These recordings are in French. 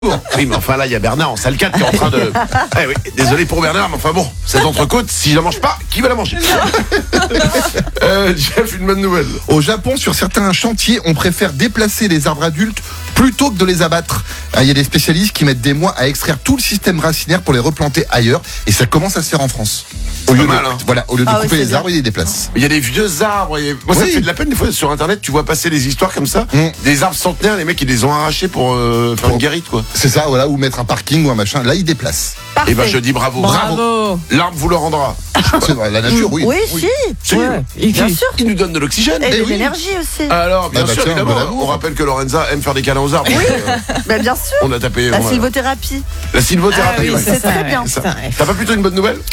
Oui, mais enfin là, il y a Bernard en salle 4 qui est en train de... Eh oui, désolé pour Bernard, mais enfin bon, cette entrecôte, si je la mange pas, qui va la manger? Jeff, une bonne nouvelle. Au Japon, sur certains chantiers, on préfère déplacer les arbres adultes plutôt que de les abattre. Il y a des spécialistes qui mettent des mois à extraire tout le système racinaire pour les replanter ailleurs, et ça commence à se faire en France. Au lieu de couper les arbres, ils les déplacent. Il y a des vieux arbres. Moi, ça me fait de la peine des fois sur Internet. Tu vois passer des histoires comme ça, des arbres centenaires, les mecs ils les ont arrachés pour faire une guérite, quoi. C'est ça, voilà, ou mettre un parking ou un machin. Là, ils déplacent. Et ben je dis bravo. L'arbre vous le rendra. C'est vrai, la nature, oui. Oui, si. Ouais. Bien sûr. Il nous donne de l'oxygène. Et de oui. l'énergie aussi. Alors, bien sûr, tiens, évidemment. bon amour. On rappelle que Lorenza aime faire des câlins aux arbres. Oui. Bien sûr. On a tapé. La sylvothérapie. La sylvothérapie, ouais. C'est très bien. Ça. T'as pas plutôt une bonne nouvelle?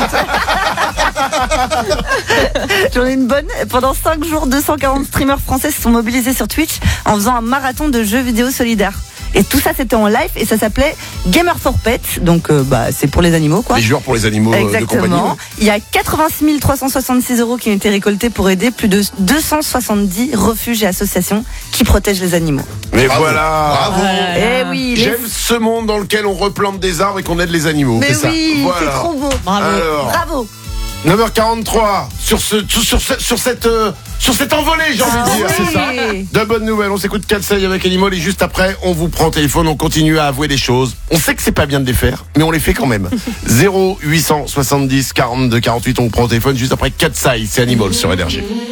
J'en ai une bonne. Pendant 5 jours, 240 streamers français se sont mobilisés sur Twitch en faisant un marathon de jeux vidéo solidaires. Et tout ça, c'était en live et ça s'appait Gamer for Pets. Donc, c'est pour les animaux, quoi. Les joueurs pour les animaux de compagnie. Exactement. Il y a 86 366 € qui ont été récoltés pour aider plus de 270 refuges et associations qui protègent les animaux. Mais Bravo. voilà. Bravo. Eh oui, J'aime ce monde dans lequel on replante des arbres et qu'on aide les animaux. Mais C'est oui, ça. Voilà. c'est trop beau. Alors, Bravo. 9h43 sur cette envolée, j'ai envie de dire, oui. c'est ça. De bonnes nouvelles, on s'écoute Katsai avec Animal et juste après, on vous prend au téléphone, on continue à avouer des choses. On sait que c'est pas bien de les faire, mais on les fait quand même. 0870 42 48, on vous prend au téléphone juste après Katsai, c'est Animal sur Énergie.